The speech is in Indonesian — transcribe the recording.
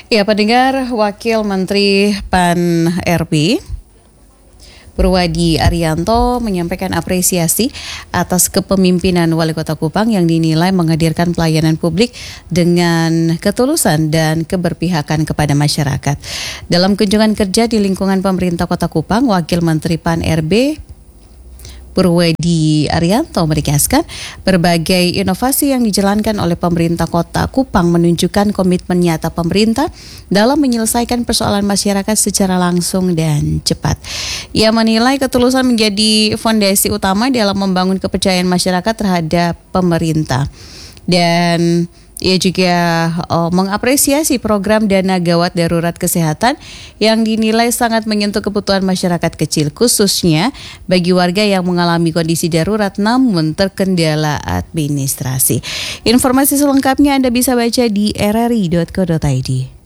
Ya, pendengar, Wakil Menteri PAN RB Purwadi Arianto menyampaikan apresiasi atas kepemimpinan Wali Kota Kupang yang dinilai menghadirkan pelayanan publik dengan ketulusan dan keberpihakan kepada masyarakat. Dalam kunjungan kerja di lingkungan pemerintah Kota Kupang, Wakil Menteri PAN RB Purwadi Arianto menegaskan berbagai inovasi yang dijalankan oleh pemerintah Kota Kupang menunjukkan komitmen nyata pemerintah dalam menyelesaikan persoalan masyarakat secara langsung dan cepat. Ia menilai ketulusan menjadi fondasi utama dalam membangun kepercayaan masyarakat terhadap pemerintah. Dan ia juga mengapresiasi program dana gawat darurat kesehatan yang dinilai sangat menyentuh kebutuhan masyarakat kecil, khususnya bagi warga yang mengalami kondisi darurat namun terkendala administrasi. Informasi selengkapnya Anda bisa baca di rri.co.id.